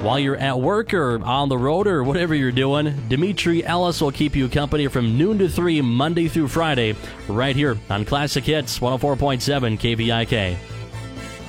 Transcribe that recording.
While you're at work or on the road or whatever you're doing, Dimitri Ellis will keep you company from noon to 3 Monday through Friday right here on Classic Hits 104.7 KVIK.